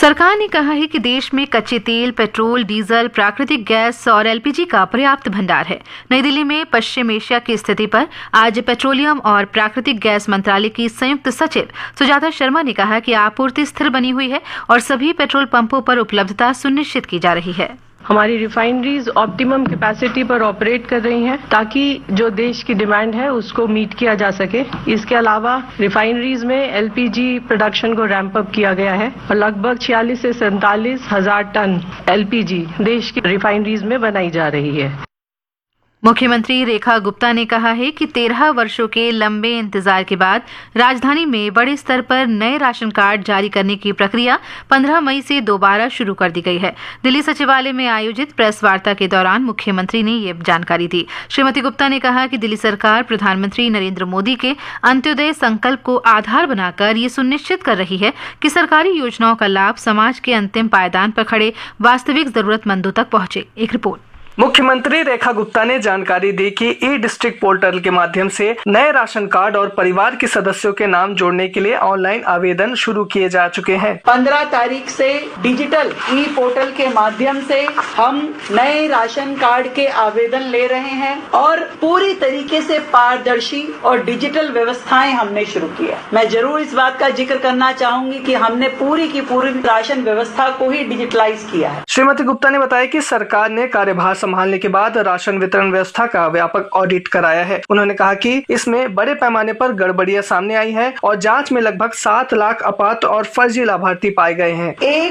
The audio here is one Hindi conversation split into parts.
सरकार ने कहा है कि देश में कच्चे तेल, पेट्रोल, डीजल, प्राकृतिक गैस और एलपीजी का पर्याप्त भंडार है। नई दिल्ली में पश्चिम एशिया की स्थिति पर आज पेट्रोलियम और प्राकृतिक गैस मंत्रालय की संयुक्त सचिव सुजाता शर्मा ने कहा कि आपूर्ति स्थिर बनी हुई है और सभी पेट्रोल पंपों पर उपलब्धता सुनिश्चित की जा रही है। हमारी रिफाइनरीज ऑप्टिमम कैपेसिटी पर ऑपरेट कर रही हैं ताकि जो देश की डिमांड है उसको मीट किया जा सके। इसके अलावा रिफाइनरीज में एलपीजी प्रोडक्शन को रैंप अप किया गया है और लगभग 46 से 47 हजार टन एलपीजी देश की रिफाइनरीज में बनाई जा रही है। मुख्यमंत्री रेखा गुप्ता ने कहा है कि 13 वर्षों के लंबे इंतजार के बाद राजधानी में बड़े स्तर पर नए राशन कार्ड जारी करने की प्रक्रिया 15 मई से दोबारा शुरू कर दी गई है। दिल्ली सचिवालय में आयोजित प्रेस वार्ता के दौरान मुख्यमंत्री ने ये जानकारी दी। श्रीमती गुप्ता ने कहा कि दिल्ली सरकार प्रधानमंत्री नरेंद्र मोदी के अंत्योदय संकल्प को आधार बनाकर ये सुनिश्चित कर रही है कि सरकारी योजनाओं का लाभ समाज के अंतिम पायदान पर खड़े वास्तविक जरूरतमंदों तक पहुंचे। एक रिपोर्ट। मुख्यमंत्री रेखा गुप्ता ने जानकारी दी कि ई डिस्ट्रिक्ट पोर्टल के माध्यम से नए राशन कार्ड और परिवार के सदस्यों के नाम जोड़ने के लिए ऑनलाइन आवेदन शुरू किए जा चुके हैं। 15 तारीख से डिजिटल ई पोर्टल के माध्यम से हम नए राशन कार्ड के आवेदन ले रहे हैं और पूरी तरीके से पारदर्शी और डिजिटल व्यवस्थाएं हमने शुरू की है। मैं जरूर इस बात का जिक्र करना चाहूंगी कि हमने पूरी की पूरी राशन व्यवस्था को ही डिजिटलाइज किया है। श्रीमती गुप्ता ने बताया कि सरकार ने कार्यभार संभालने के बाद राशन वितरण व्यवस्था का व्यापक ऑडिट कराया है। उन्होंने कहा कि इसमें बड़े पैमाने पर गड़बड़ियां सामने आई है और जांच में लगभग 7 लाख अपात्र और फर्जी लाभार्थी पाए गए हैं।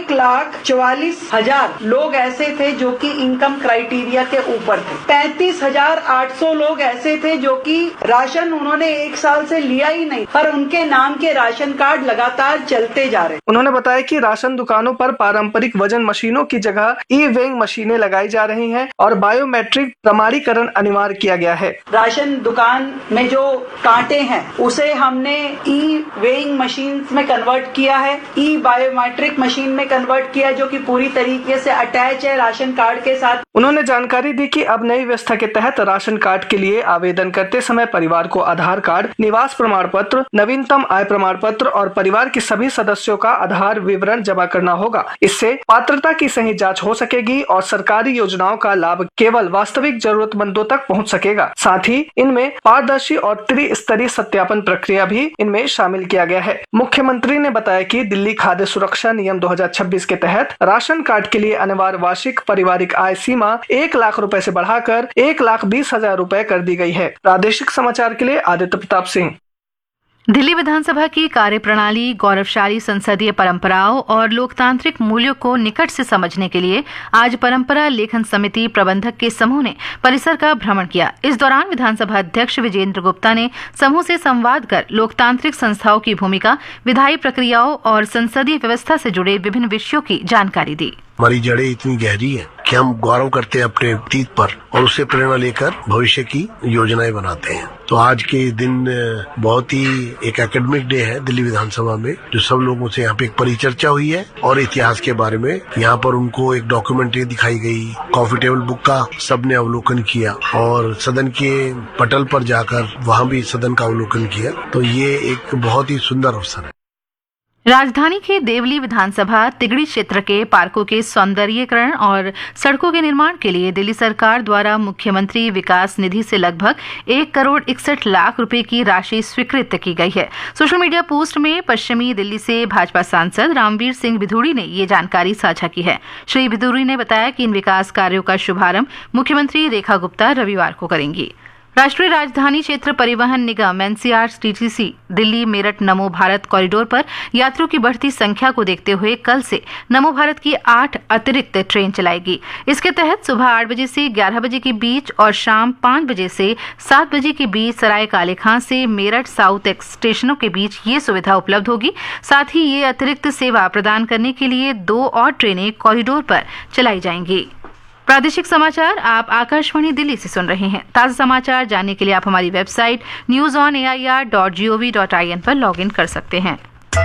1,44,000 लोग ऐसे थे जो कि इनकम क्राइटेरिया के ऊपर थे। 35,800 लोग ऐसे थे जो कि राशन उन्होंने 1 साल से लिया ही नहीं, पर उनके नाम के राशन कार्ड लगातार चलते जा रहे। उन्होंने बताया कि राशन दुकानों पर पारंपरिक वजन मशीनों की जगह ई वेइंग मशीनें लगाई जा रही हैं और बायोमेट्रिक प्रमाणीकरण अनिवार्य किया गया है। राशन दुकान में जो कांटे हैं उसे हमने ई वेइंग मशीन में कन्वर्ट किया है, ई बायोमेट्रिक मशीन में कन्वर्ट किया जो कि पूरी तरीके से अटैच है राशन कार्ड के साथ। उन्होंने जानकारी दी कि अब नई व्यवस्था के तहत राशन कार्ड के लिए आवेदन करते समय परिवार को आधार कार्ड, निवास प्रमाण पत्र, नवीनतम आय प्रमाण पत्र और परिवार के सभी सदस्यों का आधार विवरण जमा करना होगा। इससे पात्रता की सही जांच हो सकेगी और सरकारी योजनाओं का लाभ केवल वास्तविक जरूरतमंदों तक पहुंच सकेगा। साथ ही इनमें पारदर्शी और त्रिस्तरीय सत्यापन प्रक्रिया भी इनमें शामिल किया गया है। मुख्यमंत्री ने बताया कि दिल्ली खाद्य सुरक्षा नियम 2026 के तहत राशन कार्ड के लिए अनिवार्य वार्षिक पारिवारिक आय सीमा 1 लाख रुपए से बढ़ाकर 1,20,000 रुपए कर दी गई है। प्रादेशिक समाचार के लिए आदित्य प्रताप सिंह। दिल्ली विधानसभा की कार्यप्रणाली, गौरवशाली संसदीय परंपराओं और लोकतांत्रिक मूल्यों को निकट से समझने के लिए आज परंपरा लेखन समिति प्रबंधक के समूह ने परिसर का भ्रमण किया। इस दौरान विधानसभा अध्यक्ष विजेंद्र गुप्ता ने समूह से संवाद कर लोकतांत्रिक संस्थाओं की भूमिका, विधायी प्रक्रियाओं और संसदीय व्यवस्था से जुड़े विभिन्न विषयों की जानकारी दी। हमारी जड़ें इतनी गहरी है कि हम गौरव करते हैं अपने अतीत पर और उससे प्रेरणा लेकर भविष्य की योजनाएं बनाते हैं। तो आज के दिन बहुत ही एक एकेडमिक डे है दिल्ली विधानसभा में, जो सब लोगों से यहाँ पे एक परिचर्चा हुई है और इतिहास के बारे में यहाँ पर उनको एक डॉक्यूमेंट्री दिखाई गई, कॉफी टेबल बुक का सबने अवलोकन किया और सदन के पटल पर जाकर वहाँ भी सदन का अवलोकन किया। तो ये एक बहुत ही सुंदर अवसर है। राजधानी के देवली विधानसभा तिगड़ी क्षेत्र के पार्कों के सौंदर्यीकरण और सड़कों के निर्माण के लिए दिल्ली सरकार द्वारा मुख्यमंत्री विकास निधि से लगभग 1,61,00,000 रुपए की राशि स्वीकृत की गई है। सोशल मीडिया पोस्ट में पश्चिमी दिल्ली से भाजपा सांसद रामवीर सिंह बिधूड़ी ने ये जानकारी साझा की है। श्री बिधूड़ी ने बताया कि इन विकास कार्यों का शुभारंभ मुख्यमंत्री रेखा गुप्ता रविवार को करेंगी। राष्ट्रीय राजधानी क्षेत्र परिवहन निगम NCRTC दिल्ली मेरठ नमो भारत कॉरिडोर पर यात्रियों की बढ़ती संख्या को देखते हुए कल से नमो भारत की 8 अतिरिक्त ट्रेन चलाएगी। इसके तहत सुबह 8 बजे से 11 बजे के बीच और शाम 5 बजे से 7 बजे के बीच सराय काले खां से मेरठ साउथ स्टेशनों के बीच ये सुविधा उपलब्ध होगी। साथ ही ये अतिरिक्त सेवा प्रदान करने के लिए 2 और ट्रेनें कॉरिडोर पर चलाई जाएंगी। प्रादेशिक समाचार आप आकाशवाणी दिल्ली से सुन रहे हैं। ताजा समाचार जानने के लिए आप हमारी वेबसाइट newsonair.gov.in पर लॉगिन कर सकते हैं।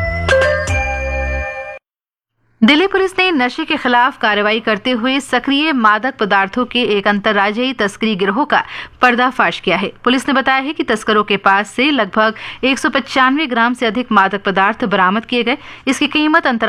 दिल्ली पुलिस ने नशे के खिलाफ कार्रवाई करते हुए सक्रिय मादक पदार्थों के एक अंतर्राज्यीय तस्करी गिरोह का पर्दाफाश किया है। पुलिस ने बताया है कि तस्करों के पास से लगभग 195 ग्राम से अधिक मादक पदार्थ बरामद किए गए। इसकी कीमत